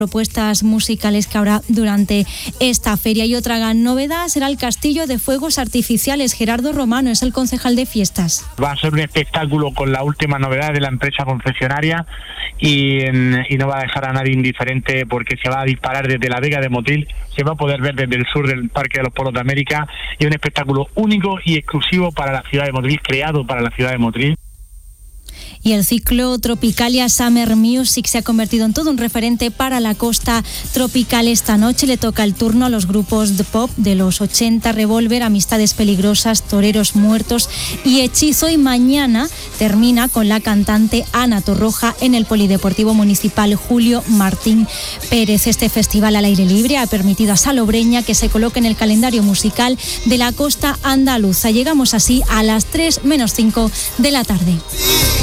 propuestas musicales que habrá durante esta feria. Y otra gran novedad será el Castillo de Fuegos Artificiales. Gerardo Romano es el concejal de fiestas. Va a ser un espectáculo con la última novedad de la empresa concesionaria y no va a dejar a nadie indiferente, porque se va a disparar desde la Vega de Motril, se va a poder ver desde el sur del Parque de los Polos de América, y un espectáculo único y exclusivo para la ciudad de Motril, creado para la ciudad de Motril. Y el ciclo Tropicalia Summer Music se ha convertido en todo un referente para la costa tropical. Esta noche le toca el turno a los grupos de pop de los 80, Revolver, Amistades Peligrosas, Toreros Muertos y Hechizo. Y mañana termina con la cantante Ana Torroja en el Polideportivo Municipal Julio Martín Pérez. Este festival al aire libre ha permitido a Salobreña que se coloque en el calendario musical de la costa andaluza. Llegamos así a las 3 menos 5 de la tarde.